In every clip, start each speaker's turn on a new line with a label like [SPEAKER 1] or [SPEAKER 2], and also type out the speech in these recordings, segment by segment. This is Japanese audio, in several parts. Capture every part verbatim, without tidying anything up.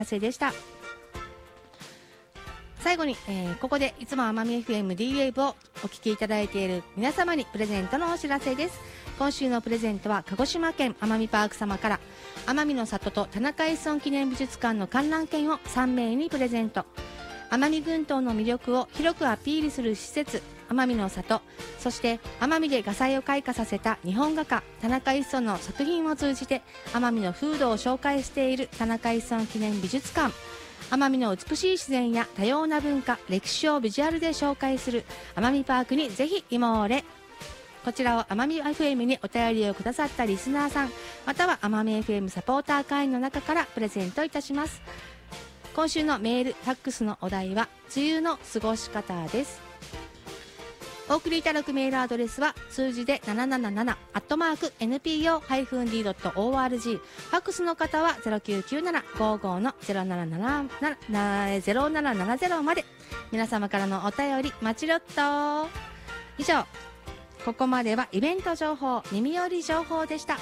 [SPEAKER 1] せでした。最後に、えー、ここでいつも奄美 エフエム D ウェーブをお聞きいただいている皆様にプレゼントのお知らせです。今週のプレゼントは鹿児島県奄美パーク様から奄美の里と田中一村記念美術館の観覧券をさんめいにプレゼント。奄美群島の魅力を広くアピールする施設奄美の里、そして奄美で画材を開花させた日本画家田中一村の作品を通じて奄美の風土を紹介している田中一村記念美術館、奄美の美しい自然や多様な文化、歴史をビジュアルで紹介する奄美パークにぜひいもーれ。こちらを奄美 エフエム にお便りをくださったリスナーさん、または奄美 エフエム サポーター会員の中からプレゼントいたします。今週のメール、ファックスのお題は梅雨の過ごし方です。お送りいただくメールアドレスは数字でなななななアットマーク エヌピーオー ディー ドット オーアールジー、 ファックスの方は ゼロきゅうきゅうなな ごーごー の ゼロなななななゼロ まで。皆様からのお便り待ちろっと。以上、ここまではイベント情報、耳寄り情報でした。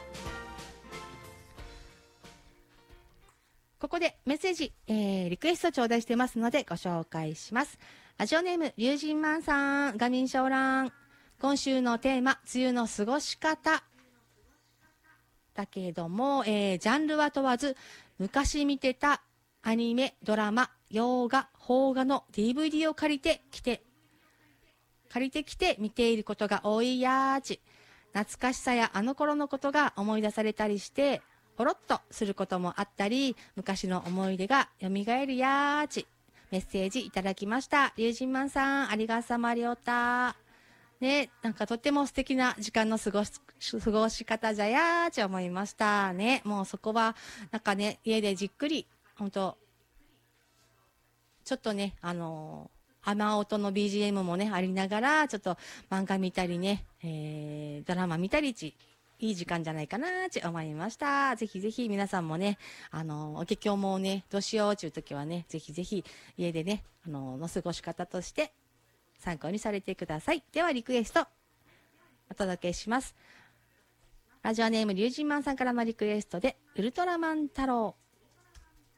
[SPEAKER 1] ここでメッセージ、えー、リクエスト頂戴してますのでご紹介します。ラジオネームリュウジンマンさん、ガミンショウラン。今週のテーマ、梅雨の過ごし方だけども、えー、ジャンルは問わず昔見てたアニメ、ドラマ、洋画、邦画の ディーブイディー を借りてきて借りてきて見ていることが多いやーち。懐かしさやあの頃のことが思い出されたりしてほろっとすることもあったり、昔の思い出が蘇るやーち。メッセージいただきました。リュウジンマンさん、ありがさまりょうた。ね、なんかとっても素敵な時間の過ごし、過ごし方じゃやーち思いましたね。もうそこは、なんかね、家でじっくり、ほんと、ちょっとね、あのー、雨音の ビージーエム もね、ありながら、ちょっと漫画見たりね、えー、ドラマ見たりち、いい時間じゃないかなって思いました。ぜひぜひ皆さんもね、あの、おけきょうもね、どうしようっていう時はね、ぜひぜひ家でね、あの、の過ごし方として参考にされてください。ではリクエストお届けします。ラジオネームリュウジンマンさんからのリクエストで、ウルトラマン太郎。